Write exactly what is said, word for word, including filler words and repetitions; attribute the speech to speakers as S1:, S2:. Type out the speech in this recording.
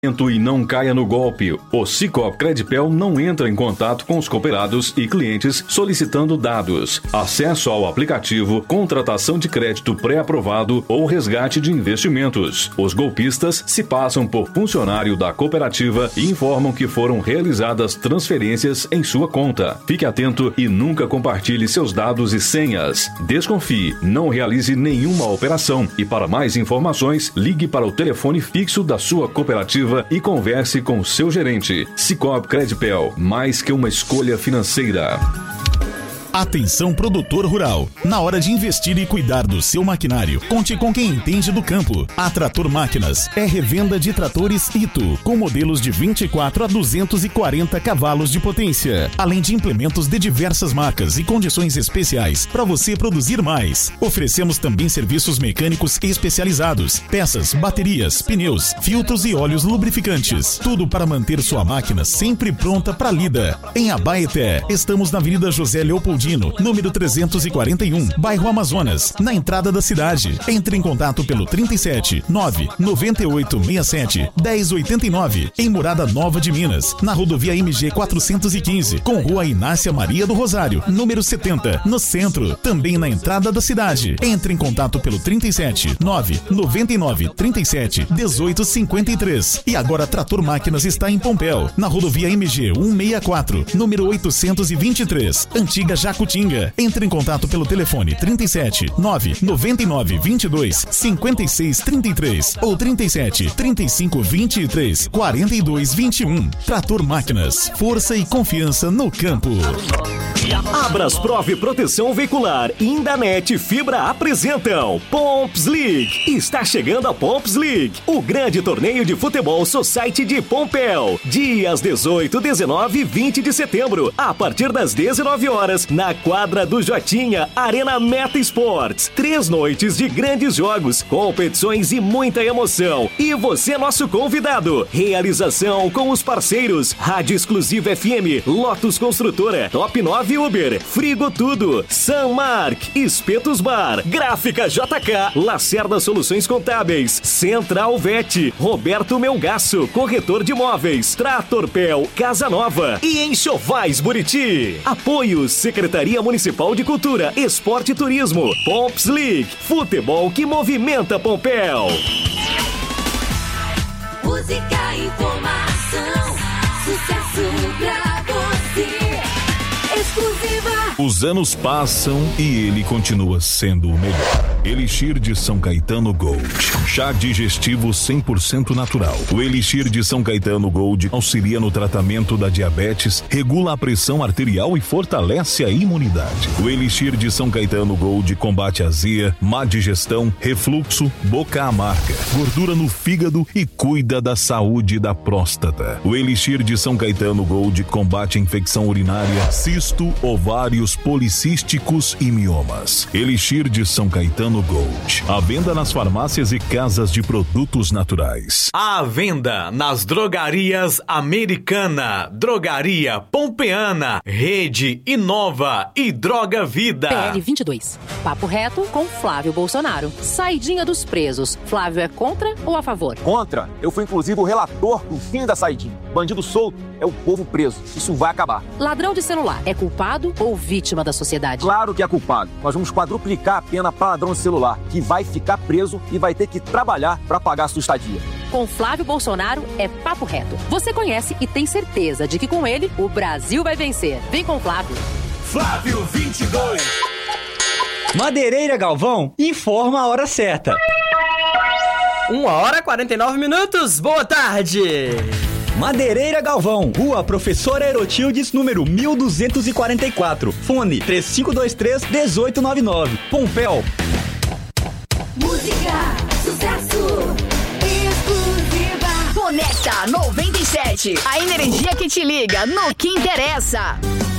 S1: E não caia no golpe. O Sicoob Credipel não entra em contato com os cooperados e clientes solicitando dados, acesso ao aplicativo, contratação de crédito pré-aprovado ou resgate de investimentos. Os golpistas se passam por funcionário da cooperativa e informam que foram realizadas transferências em sua conta. Fique atento e nunca compartilhe seus dados e senhas. Desconfie, não realize nenhuma operação e para mais informações, ligue para o telefone fixo da sua cooperativa e converse com seu gerente. Sicoob Credipel, mais que uma escolha financeira.
S2: Atenção, produtor rural. Na hora de investir e cuidar do seu maquinário, conte com quem entende do campo. A Trator Máquinas é revenda de tratores Ito, com modelos de vinte e quatro a duzentos e quarenta cavalos de potência, além de implementos de diversas marcas e condições especiais para você produzir mais. Oferecemos também serviços mecânicos especializados, peças, baterias, pneus, filtros e óleos lubrificantes. Tudo para manter sua máquina sempre pronta para lida. Em Abaeté, estamos na Avenida José Leopoldino, número trezentos e quarenta e um, bairro Amazonas, na entrada da cidade. Entre em contato pelo trinta e sete, nove, noventa e oito, sessenta e sete, dez, oitenta e nove, em Morada Nova de Minas, na rodovia M G quatrocentos e quinze, com Rua Inácia Maria do Rosário, número setenta, no centro, também na entrada da cidade. Entre em contato pelo trinta e sete, nove, noventa e nove, trinta e sete, dezoito, cinquenta e três. E agora Trator Máquinas está em Pompéu, na rodovia M G cento e sessenta e quatro, número oitocentos e vinte e três, antiga Jacutinga. Entre em contato pelo telefone trinta e sete, nove, noventa e nove, vinte e dois, cinquenta e seis, trinta e três ou trinta e sete, trinta e cinco, vinte e três, quarenta e dois, vinte e um. Trator Máquinas, força e confiança no campo.
S3: Abrasprov Proteção Veicular e Indanet Fibra apresentam Pomps League. Está chegando a Pomps League, o grande torneio de futebol society de Pompéu. Dias dezoito, dezenove e vinte de setembro, a partir das dezenove horas, na quadra do Jotinha, Arena Meta Esportes. Três noites de grandes jogos, competições e muita emoção. E você, nosso convidado. Realização com os parceiros Rádio Exclusiva F M, Lotus Construtora, Top nove Uber, Frigo Tudo, Sanmark, Espetos Bar, Gráfica J K, Lacerda Soluções Contábeis, Central Vet, Roberto Melgaço, Corretor de Imóveis, Tratorpel, Casa Nova e Enxovais Buriti. Apoios Secretaria Municipal de Cultura, Esporte e Turismo, Pomps League, futebol que movimenta Pompéu.
S4: Música, informação, sucesso pra você. Exclusiva.
S2: Os anos passam e ele continua sendo o melhor. Elixir de São Caetano Gold. Chá digestivo cem por cento natural. O Elixir de São Caetano Gold auxilia no tratamento da diabetes, regula a pressão arterial e fortalece a imunidade. O Elixir de São Caetano Gold combate azia, má digestão, refluxo, boca amarga, gordura no fígado e cuida da saúde da próstata. O Elixir de São Caetano Gold combate a infecção urinária, cisto, ovários policísticos e miomas. Elixir de São Caetano Gold. À venda nas farmácias e casas de produtos naturais.
S5: À venda nas drogarias Americana, Drogaria Pompeana, Rede Inova e Droga Vida.
S6: P L vinte e dois. Papo reto com Flávio Bolsonaro. Saidinha dos presos. Flávio é contra ou a favor?
S7: Contra. Eu fui inclusive o relator do fim da saidinha. Bandido solto é o povo preso. Isso vai acabar.
S6: Ladrão de celular é culpado ou vítima da sociedade?
S7: Claro que é culpado. Nós vamos quadruplicar a pena para ladrão de celular, que vai ficar preso e vai ter que trabalhar para pagar a sua estadia.
S6: Com Flávio Bolsonaro é papo reto. Você conhece e tem certeza de que com ele o Brasil vai vencer. Vem com Flávio.
S3: Flávio vinte e dois.
S8: Madeireira Galvão informa a hora certa.
S9: uma hora e quarenta e nove minutos. Boa tarde.
S8: Madeireira Galvão, Rua Professor Aerotildes, número mil duzentos e quarenta e quatro. Fone três cinco dois três, um oito nove nove. Pompéu.
S4: Música, sucesso, exclusiva.
S10: Conecta noventa e sete. A energia que te liga no que interessa.